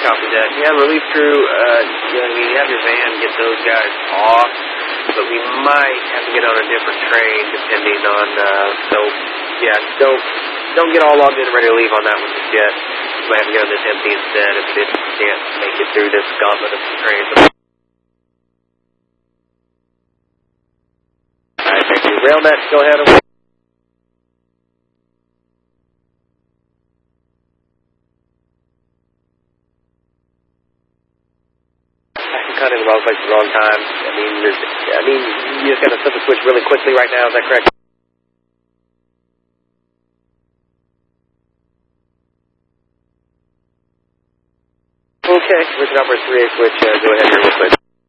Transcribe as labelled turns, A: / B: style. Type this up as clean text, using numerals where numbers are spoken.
A: Copy that. Yeah, relief crew, you have your van, get those guys off, but we might have to get on a different train depending on, don't get all logged in and ready to leave on that one just yet. We might have to get on this empty instead if it can't make it through this gauntlet of trains. Alright, thank you. RailNet, go ahead and... Cut in the wrong place at the wrong time. You just got to flip the switch really quickly right now. Is that correct? Okay, switch number 3A switch. Go ahead here real quick.